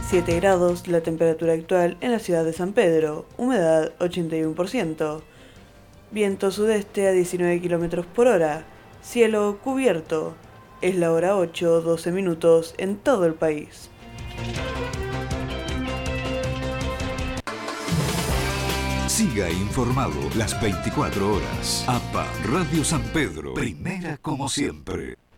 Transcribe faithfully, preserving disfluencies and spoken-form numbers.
siete grados la temperatura actual en la ciudad de San Pedro, humedad ochenta y uno por ciento. Viento sudeste a diecinueve kilómetros por hora, cielo cubierto. Es la hora ocho, doce minutos en todo el país. Siga informado las veinticuatro horas. A P A Radio San Pedro, primera como siempre.